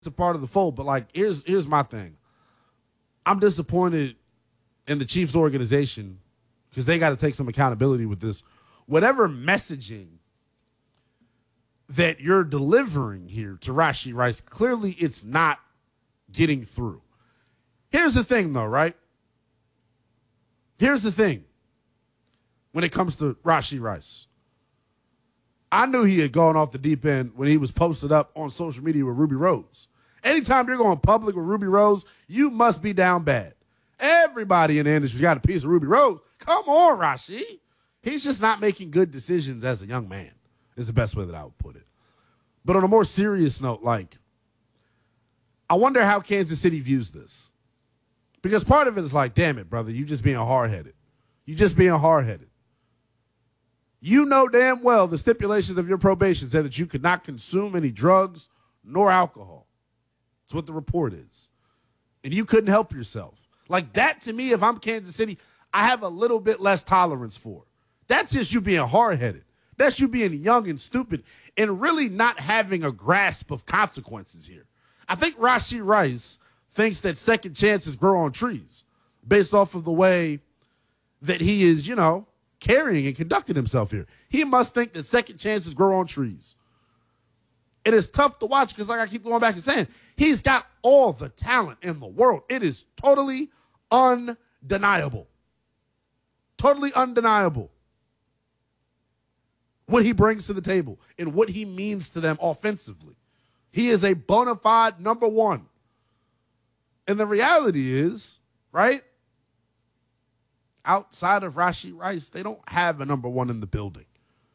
a part of the fold. But, like, here's my thing. I'm disappointed in the Chiefs organization because they got to take some accountability with this. Whatever messaging that you're delivering here to Rashee Rice, clearly it's not getting through. Here's the thing, though, right? Here's the thing when it comes to Rashee Rice. I knew he had gone off the deep end when he was posted up on social media with Ruby Rose. Anytime you're going public with Ruby Rose, you must be down bad. Everybody in the industry got a piece of Ruby Rose. Come on, Rashee. He's just not making good decisions as a young man, is the best way that I would put it. But on a more serious note, like, I wonder how Kansas City views this. Because part of it is like, damn it, brother, you just being hard-headed. You just being hard-headed. You know damn well the stipulations of your probation said that you could not consume any drugs nor alcohol. That's what the report is. And you couldn't help yourself. Like, that to me, if I'm Kansas City, I have a little bit less tolerance for. That's just you being hard-headed. That's you being young and stupid and really not having a grasp of consequences here. I think Rashee Rice thinks that second chances grow on trees based off of the way that he is, you know, carrying and conducting himself here. He must think that second chances grow on trees. It is tough to watch because, like I keep going back and saying, he's got all the talent in the world. It is totally undeniable. Totally undeniable what he brings to the table and what he means to them offensively. He is a bona fide number one. And the reality is, right, outside of Rashee Rice, they don't have a number one in the building.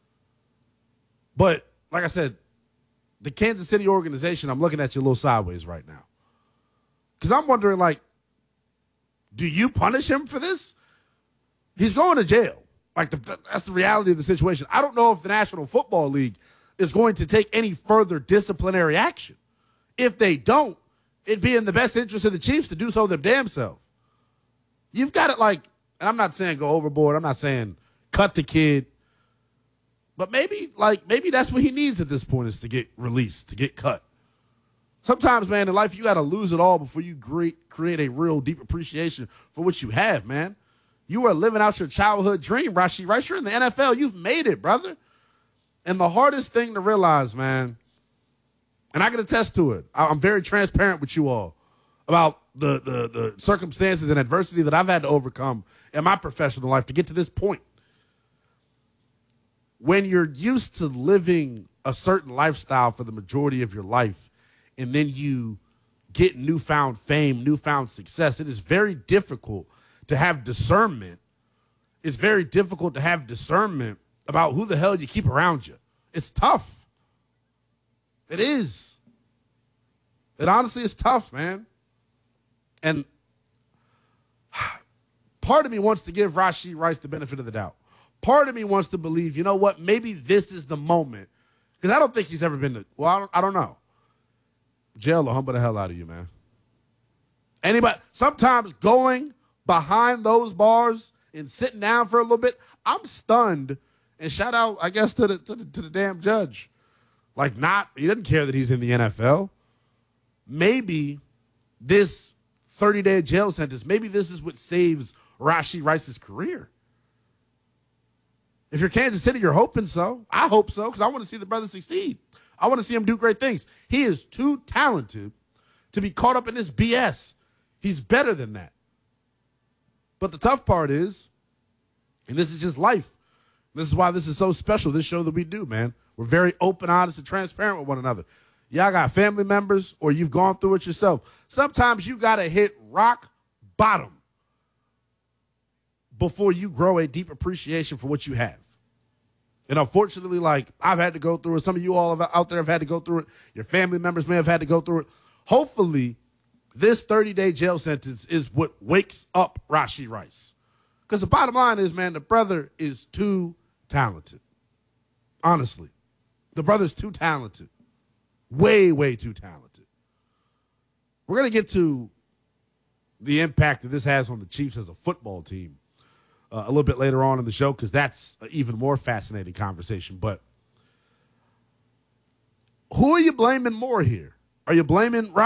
But, like I said, the Kansas City organization, I'm looking at you a little sideways right now. Because I'm wondering, like, do you punish him for this? He's going to jail. Like, that's the reality of the situation. I don't know if the National Football League is going to take any further disciplinary action. If they don't, it'd be in the best interest of the Chiefs to do so their damn self. You've got it, like, and I'm not saying go overboard. I'm not saying cut the kid. But maybe that's what he needs at this point is to get released, to get cut. Sometimes, man, in life, you got to lose it all before you create a real deep appreciation for what you have, man. You are living out your childhood dream, Rashee Rice. You're in the NFL. You've made it, brother. And the hardest thing to realize, man, and I can attest to it, I'm very transparent with you all about the circumstances and adversity that I've had to overcome in my professional life to get to this point. When you're used to living a certain lifestyle for the majority of your life, and then you get newfound fame, newfound success, it is very difficult to have discernment. It's very difficult to have discernment about who the hell you keep around you. It's tough. It is. It honestly is tough, man. And part of me wants to give Rashee Rice the benefit of the doubt. Part of me wants to believe, you know what, maybe this is the moment. Because I don't think he's ever been to, well, I don't know. Jail will humble the hell out of you, man. Anybody, sometimes going behind those bars and sitting down for a little bit, I'm stunned. And shout out, I guess, to the damn judge. Like, he doesn't care that he's in the NFL. Maybe this 30-day jail sentence, maybe this is what saves Rashee Rice's career. If you're Kansas City, you're hoping so. I hope so, because I want to see the brother succeed. I want to see him do great things. He is too talented to be caught up in this BS. He's better than that. But the tough part is, and this is just life, this is why this is so special, this show that we do, man. We're very open, honest, and transparent with one another. Y'all got family members or you've gone through it yourself. Sometimes you got to hit rock bottom before you grow a deep appreciation for what you have. And unfortunately, like, I've had to go through it. Some of you all out there have had to go through it. Your family members may have had to go through it. Hopefully, this 30-day jail sentence is what wakes up Rashee Rice. Because the bottom line is, man, the brother is too talented. Honestly. The brother's too talented. Way, way too talented. We're going to get to the impact that this has on the Chiefs as a football team a little bit later on in the show, because that's an even more fascinating conversation. But who are you blaming more here? Are you blaming